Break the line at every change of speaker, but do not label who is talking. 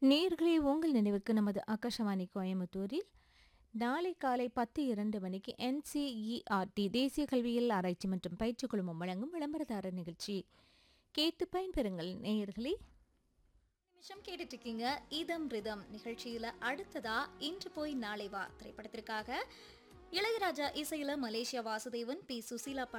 நேயர்களே, உங்கள் நினைவுக்கு நமது ஆகாஷவாணி கோயம்புத்தூரில் நாளை காலை 10:02 மணிக்கு என்சிஇஆர்டி தேசிய கல்வியியல் ஆராய்ச்சி மற்றும் பயிற்சி குழுமம் வழங்கும் விளம்பரதாரர் நிகழ்ச்சி கேட்டு பயன்பெறுங்கள். நேயர்களே,
நிமிஷம் கேட்டுட்டு இருக்கீங்க இதம் ரிதம் நிகழ்ச்சியில. அடுத்ததா இன்று போய் நாளை வா திரைப்படத்திற்காக இளையராஜா இசையில மலேசியா வாசுதேவன், பி சுசீலா